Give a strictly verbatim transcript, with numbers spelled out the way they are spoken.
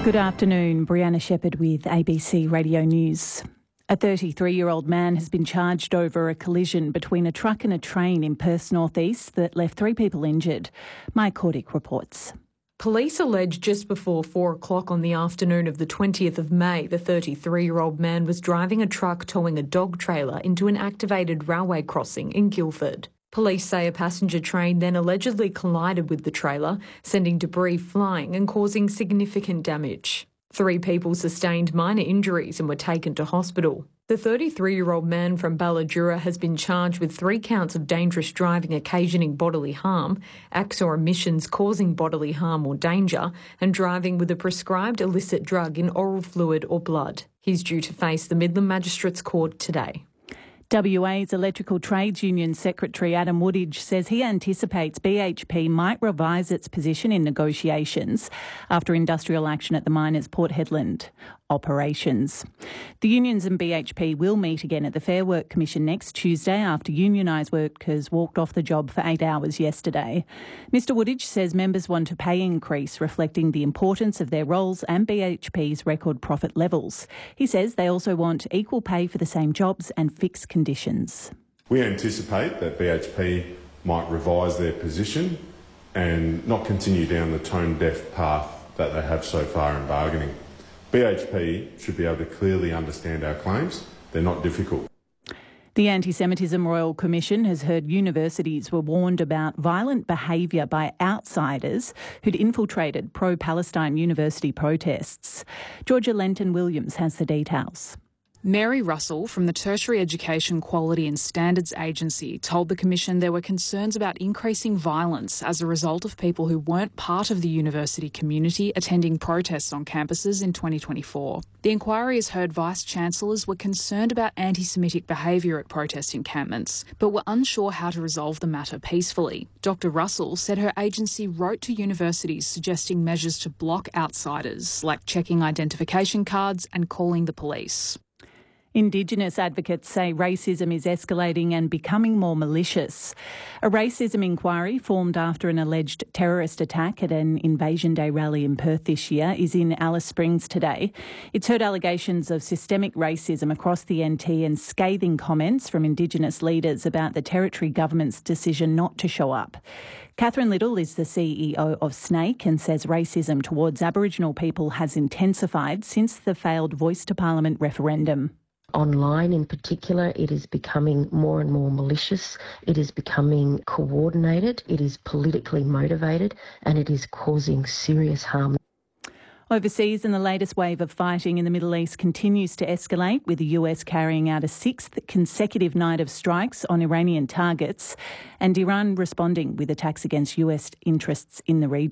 Good afternoon, Brianna Shepherd with A B C Radio News. A thirty-three-year-old man has been charged over a collision between a truck and a train in Perth's northeast that left three people injured. Mike Cordick reports. Police allege just before four o'clock on the afternoon of the twentieth of May, the thirty-three-year-old man was driving a truck towing a dog trailer into an activated railway crossing in Guildford. Police say a passenger train then allegedly collided with the trailer, sending debris flying and causing significant damage. Three people sustained minor injuries and were taken to hospital. The thirty-three-year-old man from Balladura has been charged with three counts of dangerous driving occasioning bodily harm, acts or omissions causing bodily harm or danger, and driving with a prescribed illicit drug in oral fluid or blood. He's due to face the Midland Magistrates Court today. W A's Electrical Trades Union Secretary Adam Woodidge says he anticipates B H P might revise its position in negotiations after industrial action at the mine's Port Hedland operations. The unions and B H P will meet again at the Fair Work Commission next Tuesday after unionised workers walked off the job for eight hours yesterday. Mister Woodidge says members want a pay increase reflecting the importance of their roles and B H P's record profit levels. He says they also want equal pay for the same jobs and fixed conditions. We anticipate that B H P might revise their position and not continue down the tone-deaf path that they have so far in bargaining. B H P should be able to clearly understand our claims. They're not difficult. The Anti-Semitism Royal Commission has heard universities were warned about violent behaviour by outsiders who'd infiltrated pro-Palestine university protests. Georgia Lenton-Williams has the details. Mary Russell from the Tertiary Education Quality and Standards Agency told the Commission there were concerns about increasing violence as a result of people who weren't part of the university community attending protests on campuses in twenty twenty-four. The inquiry has heard Vice-Chancellors were concerned about anti-Semitic behaviour at protest encampments, but were unsure how to resolve the matter peacefully. Doctor Russell said her agency wrote to universities suggesting measures to block outsiders, like checking identification cards and calling the police. Indigenous advocates say racism is escalating and becoming more malicious. A racism inquiry formed after an alleged terrorist attack at an Invasion Day rally in Perth this year is in Alice Springs today. It's heard allegations of systemic racism across the N T and scathing comments from Indigenous leaders about the Territory Government's decision not to show up. Catherine Little is the C E O of Snake and says racism towards Aboriginal people has intensified since the failed Voice to Parliament referendum. Online in particular, it is becoming more and more malicious, it is becoming coordinated, it is politically motivated, and it is causing serious harm. Overseas, and the latest wave of fighting in the Middle East continues to escalate, with the U S carrying out a sixth consecutive night of strikes on Iranian targets and Iran responding with attacks against U S interests in the region.